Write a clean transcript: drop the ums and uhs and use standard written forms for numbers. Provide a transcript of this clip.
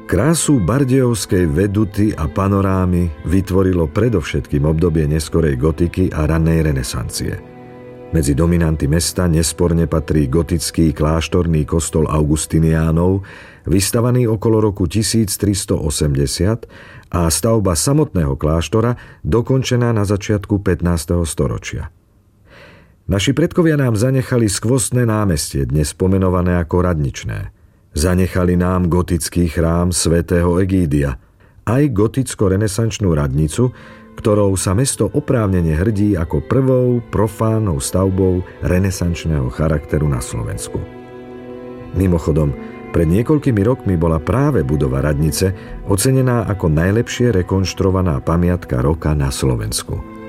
Krásu Bardejovskej veduty a panorámy vytvorilo predovšetkým obdobie neskorej gotiky a ranej renesancie. Medzi dominanty mesta nesporne patrí gotický kláštorný kostol Augustiniánov, vystavaný okolo roku 1380 a stavba samotného kláštora dokončená na začiatku 15. storočia. Naši predkovia nám zanechali skvostné námestie, dnes pomenované ako Radničné. Zanechali nám gotický chrám svätého Egídia, aj goticko-renesančnú radnicu, ktorou sa mesto oprávnene hrdí ako prvou profánnou stavbou renesančného charakteru na Slovensku. Mimochodom, pred niekoľkými rokmi bola práve budova radnice ocenená ako najlepšie rekonštruovaná pamiatka roka na Slovensku.